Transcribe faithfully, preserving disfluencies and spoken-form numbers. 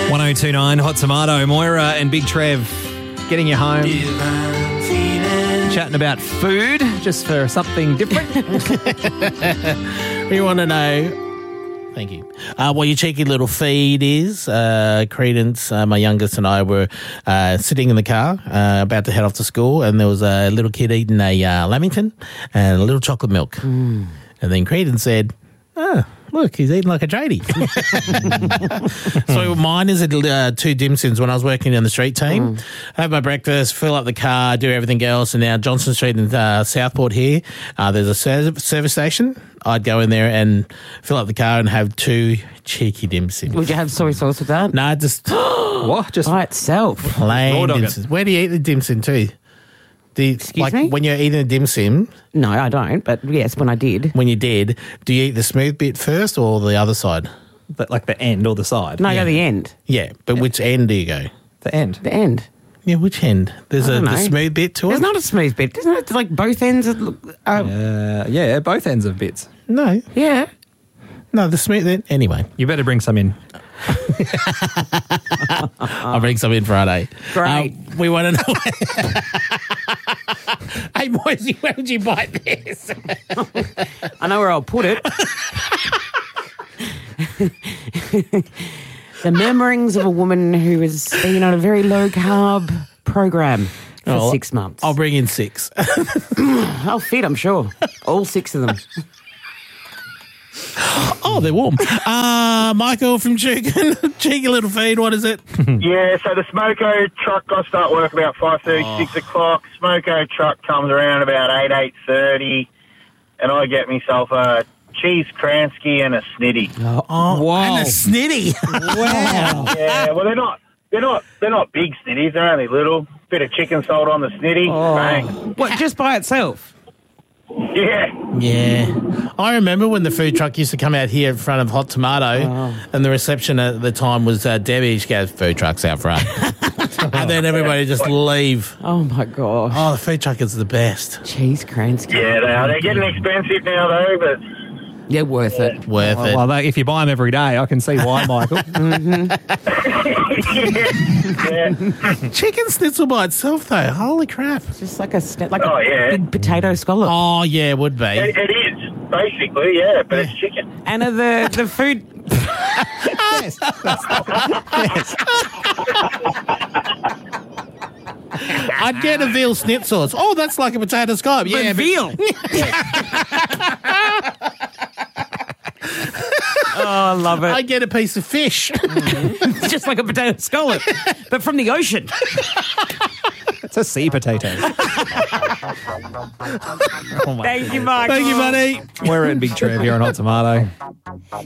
one oh two nine Hot Tomato. Moira and Big Trev getting you home. Chatting about food, just for something different. We want to know... Thank you. Uh, what your cheeky little feed is. Uh, Credence, uh, my youngest, and I were uh, sitting in the car uh, about to head off to school, and there was a little kid eating a uh, Lamington and a little chocolate milk. Mm. And then Credence said, oh, look, he's eating like a tradie. So mine is uh, two dim sims when I was working in the street team. Mm. I have my breakfast, fill up the car, do everything else, and now Johnson Street in uh, Southport here, uh, there's a ser- service station. I'd go in there and fill up the car and have two cheeky dim sims. Would you have soy sauce with that? No, just what? Just by itself. Plain dim sims. Where do you eat the dim sim too? Do you, Excuse like me? when you're eating a dim sim? No, I don't. But yes, when I did. When you did, do you eat the smooth bit first or the other side? But like the end or the side? No, I yeah. go the end. Yeah, but yeah. Which end do you go? The end. The end. Yeah, which end? There's a the smooth bit to There's it? not a smooth bit. Isn't it like both ends? Of, uh, uh, yeah, both ends of bits. No. Yeah. No, the smooth end. Anyway. You better bring some in. I'll bring some in Friday. Great. Uh, we want to know. Hey, Moisey, where would you buy this? I know where I'll put it. The memorings of a woman who has been on a very low carb program for oh, six months. I'll bring in six. I'll fit, I'm sure. All six of them. Oh, they're warm. Uh, Michael from Chicken. Cheeky little feed, what is it? Yeah, so the Smoko truck, I start work about five thirty, Oh. six o'clock. Smoko truck comes around about eight, eight thirty, and I get myself a cheese Kransky and a snitty. Oh, oh wow. And a snitty. Wow. Yeah, well, they're not, they're not, they're not big snitties. They're only little. Bit of chicken salt on the snitty. Oh. Bang. What, just by itself? Yeah. Yeah. I remember when the food truck used to come out here in front of Hot Tomato, Oh. and the reception at the time was uh, Debbie. She goes, food trucks out front. And then everybody just leave. Oh, my gosh. Oh, the food truck is the best. Cheese Kransky. Yeah, they are. They're getting expensive now, though, but... Yeah, worth it. Worth Well, it. well, they, if you buy them every day, I can see why, Michael. yeah. Chicken schnitzel by itself, though. Holy crap. Just like a sna- like Oh, a yeah. big potato scallop. Oh, yeah, it would be. It, it is, basically, yeah, but it's chicken. And are the, the food... Yes. Yes. I'd get a veal schnitzel. Oh, that's like a potato scallop. Yeah, but veal. Oh, I love it. I'd get a piece of fish. It's just like a potato scallop, but from the ocean. It's a sea potato. Oh my Thank you, Michael. Thank you, buddy. We're in Big Trev here on Hot Tomato.